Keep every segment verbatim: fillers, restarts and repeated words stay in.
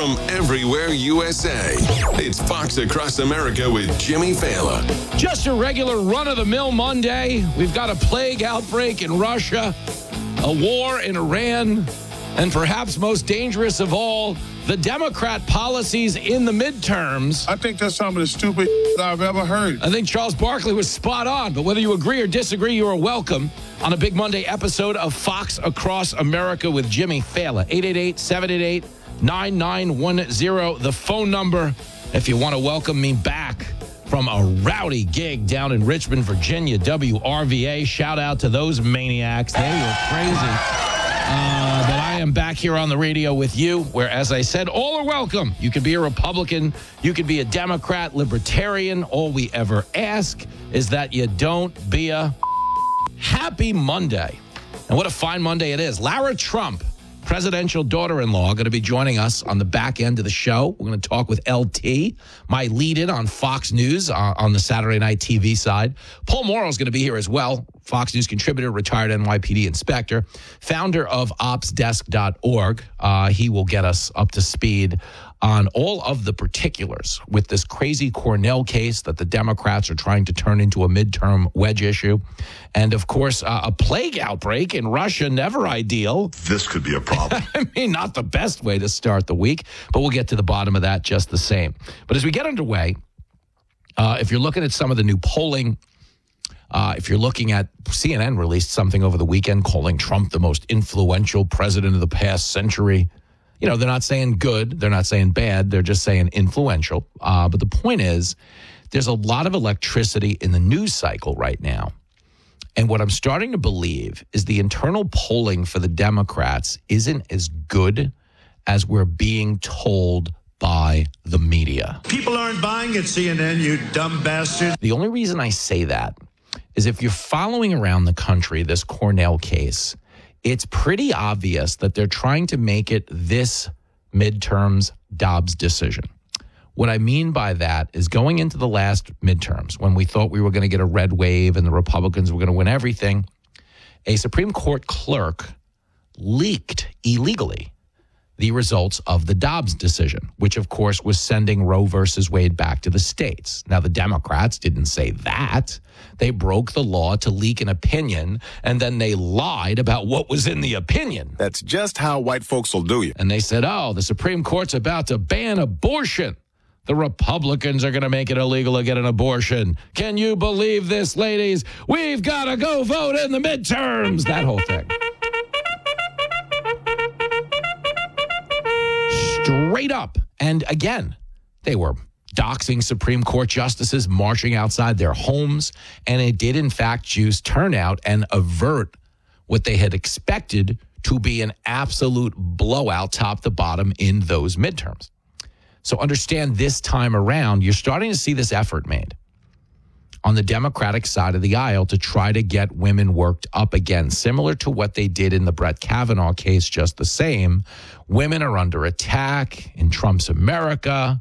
from everywhere U S A. It's Fox Across America with Jimmy Fallon. Just a regular run-of-the-mill Monday. We've got a plague outbreak in Russia, a war in Iran, and perhaps most dangerous of all, the Democrat policies in the midterms. I think that's some of the stupid I've ever heard. I think Charles Barkley was spot on, but whether you agree or disagree, you are welcome on a Big Monday episode of Fox Across America with Jimmy Fallon. eight eight eight, seven eight eight, nine nine one zero, the phone number if you want to welcome me back from a rowdy gig down in Richmond, Virginia, W R V A. Shout out to those maniacs. They were crazy. Uh, but I am back here on the radio with you, where, as I said, all are welcome. You could be a Republican, you could be a Democrat, Libertarian. All we ever ask is that you don't be a happy Monday. And what a fine Monday it is. Lara Trump, presidential daughter-in-law, going to be joining us on the back end of the show. We're going to talk with L T, my lead-in on Fox News uh, on the Saturday night T V side. Paul Morrow is going to be here as well. Fox News contributor, retired N Y P D inspector, founder of ops desk dot org. Uh, he will get us up to speed on all of the particulars with this crazy Cornell case that the Democrats are trying to turn into a midterm wedge issue. And, of course, uh, a plague outbreak in Russia, never ideal. This could be a problem. I mean, not the best way to start the week, but we'll get to the bottom of that just the same. But as we get underway, uh, if you're looking at some of the new polling, Uh, if you're looking at, C N N released something over the weekend calling Trump the most influential president of the past century. You know, they're not saying good. They're not saying bad. They're just saying influential. Uh, but the point is, there's a lot of electricity in the news cycle right now. And what I'm starting to believe is the internal polling for the Democrats isn't as good as we're being told by the media. People aren't buying it, C N N, you dumb bastard. The only reason I say that is if you're following around the country this Cornell case, it's pretty obvious that they're trying to make it this midterm's Dobbs decision. What I mean by that is going into the last midterms, when we thought we were going to get a red wave and the Republicans were going to win everything, a Supreme Court clerk leaked illegally the results of the Dobbs decision, which, of course, was sending Roe versus Wade back to the states. Now, the Democrats didn't say that. They broke the law to leak an opinion, and then they lied about what was in the opinion. That's just how white folks will do you. And they said, oh, the Supreme Court's about to ban abortion. The Republicans are going to make it illegal to get an abortion. Can you believe this, ladies? We've got to go vote in the midterms. That whole thing. Straight up. And again, they were doxing Supreme Court justices, marching outside their homes, and it did, in fact, juice turnout and avert what they had expected to be an absolute blowout top to bottom in those midterms. So understand this time around, you're starting to see this effort made on the Democratic side of the aisle to try to get women worked up again, similar to what they did in the Brett Kavanaugh case, just the same. Women are under attack in Trump's America,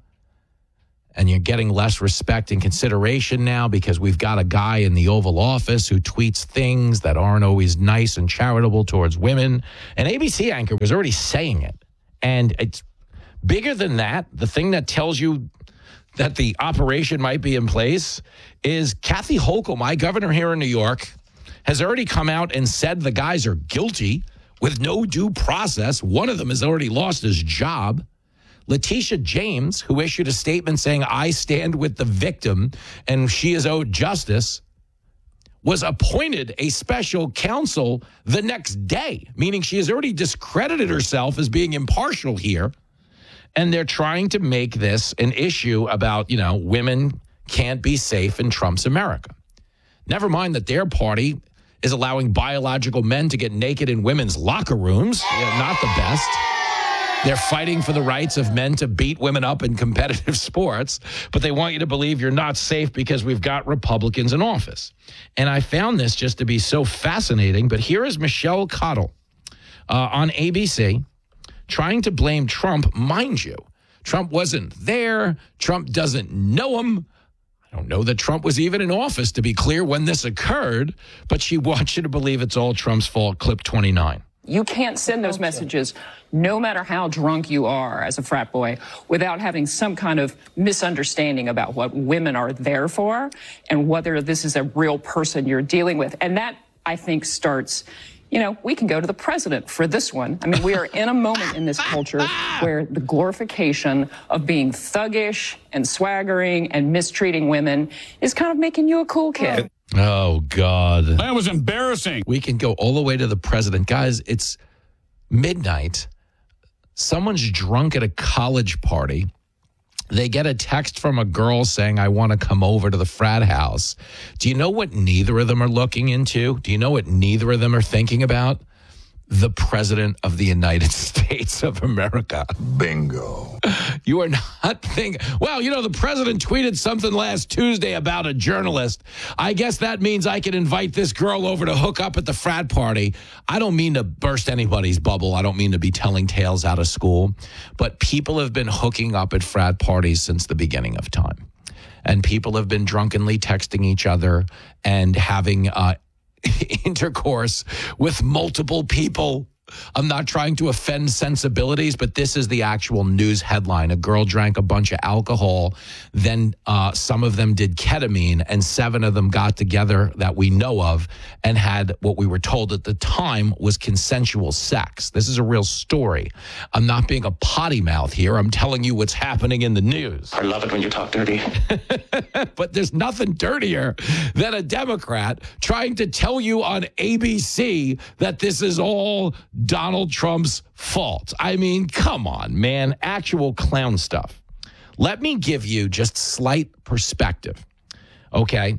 and you're getting less respect and consideration now because we've got a guy in the Oval Office who tweets things that aren't always nice and charitable towards women. An A B C anchor was already saying it. And it's bigger than that. The thing that tells you that the operation might be in place is Kathy Hochul, my governor here in New York, has already come out and said the guys are guilty with no due process. One of them has already lost his job. Letitia James, who issued a statement saying, I stand with the victim and she is owed justice, was appointed a special counsel the next day, meaning she has already discredited herself as being impartial here. And they're trying to make this an issue about, you know, women can't be safe in Trump's America. Never mind that their party is allowing biological men to get naked in women's locker rooms. Yeah, not the best. They're fighting for the rights of men to beat women up in competitive sports, but they want you to believe you're not safe because we've got Republicans in office. And I found this just to be so fascinating, but here is Michelle Cottle uh, on A B C trying to blame Trump, mind you. Trump wasn't there. Trump doesn't know him. I don't know that Trump was even in office, to be clear, when this occurred, but she wants you to believe it's all Trump's fault. Clip twenty-nine. You can't send those messages, no matter how drunk you are as a frat boy, without having some kind of misunderstanding about what women are there for and whether this is a real person you're dealing with. And that, I think, starts, you know, we can go to the president for this one. I mean, we are in a moment in this culture where the glorification of being thuggish and swaggering and mistreating women is kind of making you a cool kid. Oh, God. That was embarrassing. We can go all the way to the president. Guys, it's midnight. Someone's drunk at a college party. They get a text from a girl saying, I want to come over to the frat house. Do you know what neither of them are looking into? Do you know what neither of them are thinking about? The president of the United States of America. Bingo. You are not thinking, well, you know, the president tweeted something last Tuesday about a journalist. I guess that means I can invite this girl over to hook up at the frat party. I don't mean to burst anybody's bubble. I don't mean to be telling tales out of school. But people have been hooking up at frat parties since the beginning of time. And people have been drunkenly texting each other and having uh, intercourse with multiple people. I'm not trying to offend sensibilities, but this is the actual news headline. A girl drank a bunch of alcohol. Then uh, some of them did ketamine, and seven of them got together that we know of and had what we were told at the time was consensual sex. This is a real story. I'm not being a potty mouth here. I'm telling you what's happening in the news. I love it when you talk dirty. But there's nothing dirtier than a Democrat trying to tell you on A B C that this is all Donald Trump's fault. I mean, come on, man. Actual clown stuff. Let me give you just slight perspective, okay?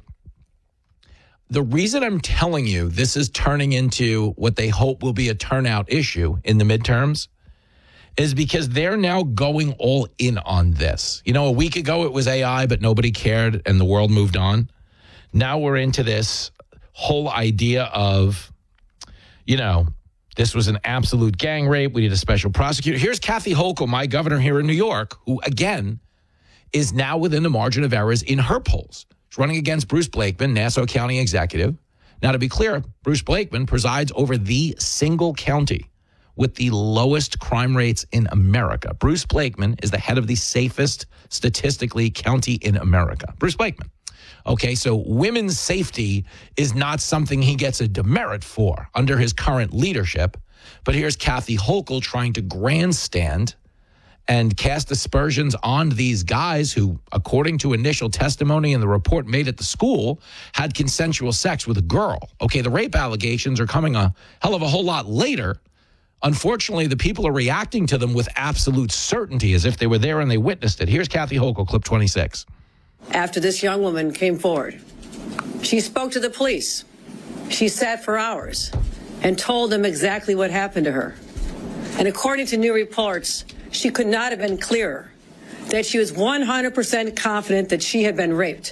The reason I'm telling you this is turning into what they hope will be a turnout issue in the midterms is because they're now going all in on this. You know, a week ago it was A I, but nobody cared and the world moved on. Now we're into this whole idea of, you know, this was an absolute gang rape. We need a special prosecutor. Here's Kathy Hochul, my governor here in New York, who, again, is now within the margin of errors in her polls. She's running against Bruce Blakeman, Nassau County executive. Now, to be clear, Bruce Blakeman presides over the single county with the lowest crime rates in America. Bruce Blakeman is the head of the safest, statistically, county in America. Bruce Blakeman. Okay, so women's safety is not something he gets a demerit for under his current leadership. But here's Kathy Hochul trying to grandstand and cast aspersions on these guys who, according to initial testimony and the report made at the school, had consensual sex with a girl. Okay, the rape allegations are coming a hell of a whole lot later. Unfortunately, the people are reacting to them with absolute certainty as if they were there and they witnessed it. Here's Kathy Hochul, clip twenty-six. After this young woman came forward, she spoke to the police. She sat for hours and told them exactly what happened to her. And according to new reports, she could not have been clearer that she was one hundred percent confident that she had been raped.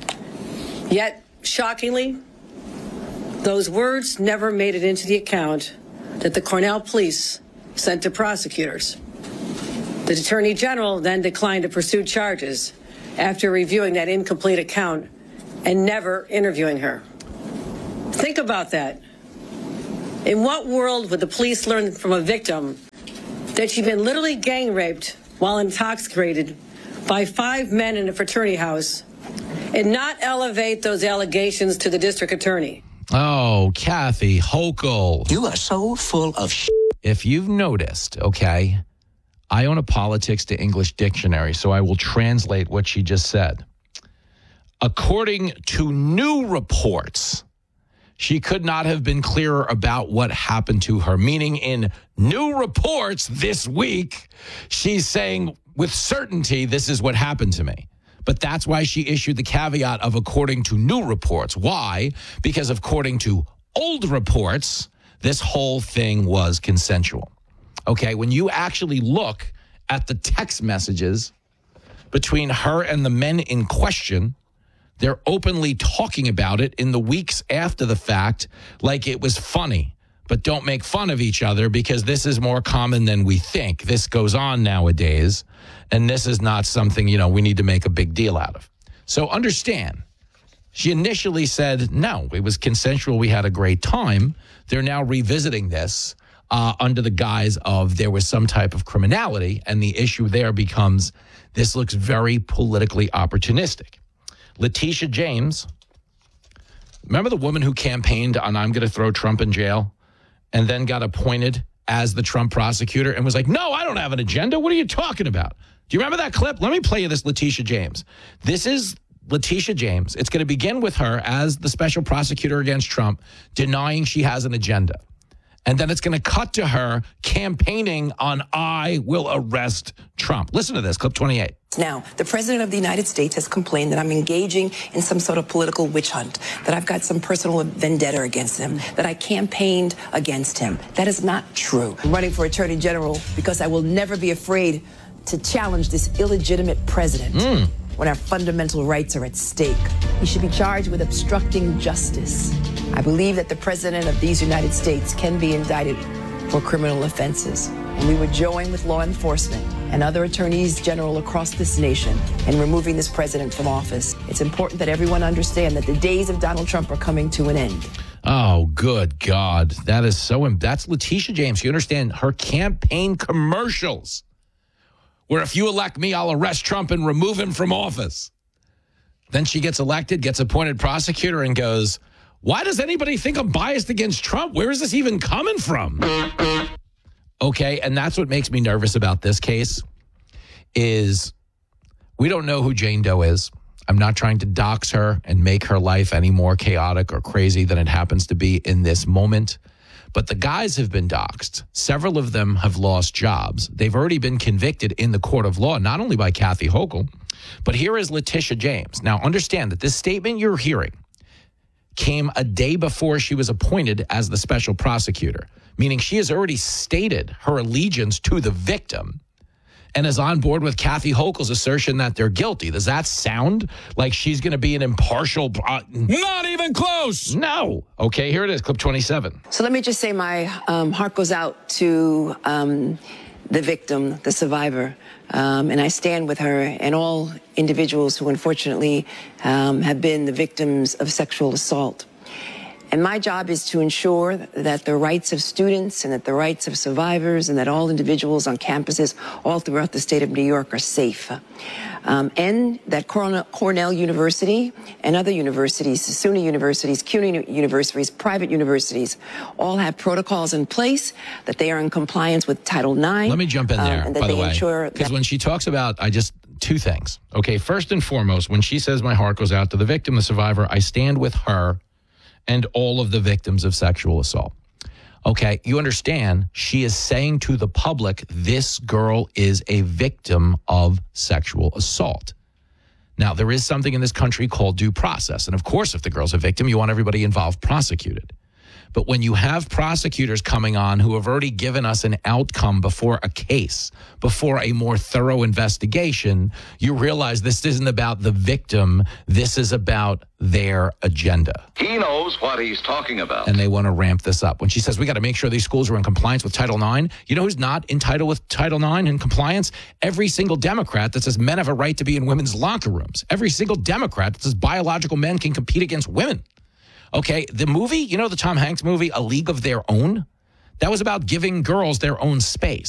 Yet, shockingly, those words never made it into the account that the Cornell police sent to prosecutors. The Attorney General then declined to pursue charges after reviewing that incomplete account and never interviewing her. Think about that. In what world would the police learn from a victim that she'd been literally gang raped while intoxicated by five men in a fraternity house and not elevate those allegations to the district attorney? Oh, Kathy Hochul. You are so full of shit. If you've noticed, okay, I own a politics to English dictionary, so I will translate what she just said. According to new reports, she could not have been clearer about what happened to her, meaning in new reports this week, she's saying with certainty, this is what happened to me. But that's why she issued the caveat of according to new reports. Why? Because according to old reports, this whole thing was consensual. Okay, when you actually look at the text messages between her and the men in question, they're openly talking about it in the weeks after the fact like it was funny. But don't make fun of each other because this is more common than we think. This goes on nowadays, and this is not something, you know, we need to make a big deal out of. So understand, she initially said, no, it was consensual. We had a great time. They're now revisiting this. uh, under the guise of there was some type of criminality. And the issue there becomes this looks very politically opportunistic. Letitia James, remember the woman who campaigned on I'm going to throw Trump in jail and then got appointed as the Trump prosecutor and was like, no, I don't have an agenda. What are you talking about? Do you remember that clip? Let me play you this Letitia James. This is Letitia James. It's going to begin with her as the special prosecutor against Trump denying she has an agenda. And then it's going to cut to her campaigning on I will arrest Trump. Listen to this, clip twenty-eight. Now, the president of the United States has complained that I'm engaging in some sort of political witch hunt, that I've got some personal vendetta against him, that I campaigned against him. That is not true. I'm running for attorney general because I will never be afraid to challenge this illegitimate president mm. when our fundamental rights are at stake. He should be charged with obstructing justice. I believe that the president of these United States can be indicted for criminal offenses. And we would join with law enforcement and other attorneys general across this nation in removing this president from office. It's important that everyone understand that the days of Donald Trump are coming to an end. Oh, good God. That is so, that's Letitia James. You understand her campaign commercials where if you elect me, I'll arrest Trump and remove him from office. Then she gets elected, gets appointed prosecutor and goes, why does anybody think I'm biased against Trump? Where is this even coming from? Okay, and that's what makes me nervous about this case is we don't know who Jane Doe is. I'm not trying to dox her and make her life any more chaotic or crazy than it happens to be in this moment. But the guys have been doxxed. Several of them have lost jobs. They've already been convicted in the court of law, not only by Kathy Hochul, but here is Letitia James. Now, understand that this statement you're hearing came a day before she was appointed as the special prosecutor, meaning she has already stated her allegiance to the victim and is on board with Kathy Hochul's assertion that they're guilty. Does that sound like she's going to be an impartial? Uh, Not even close. No. Okay, here it is, clip twenty-seven. So let me just say my um, heart goes out to um, the victim, the survivor, um, and I stand with her and all individuals who unfortunately um, have been the victims of sexual assault. And my job is to ensure that the rights of students and that the rights of survivors and that all individuals on campuses all throughout the state of New York are safe. Um, and that Cornell University and other universities, SUNY universities, CUNY universities, private universities, all have protocols in place, that they are in compliance with Title nine. Let me jump in there, um, and that by they the way, ensure because that- when she talks about, I just, two things. Okay, first and foremost, when she says my heart goes out to the victim, the survivor, I stand with her and all of the victims of sexual assault. Okay, you understand, she is saying to the public, this girl is a victim of sexual assault. Now, there is something in this country called due process. And of course, if the girl's a victim, you want everybody involved prosecuted. But when you have prosecutors coming on who have already given us an outcome before a case, before a more thorough investigation, you realize this isn't about the victim. This is about their agenda. He knows what he's talking about. And they want to ramp this up. When she says we got to make sure these schools are in compliance with Title nine, you know who's not in title with Title nine in compliance? Every single Democrat that says men have a right to be in women's locker rooms. Every single Democrat that says biological men can compete against women. Okay, the movie, you know the Tom Hanks movie, A League of Their Own? That was about giving girls their own space.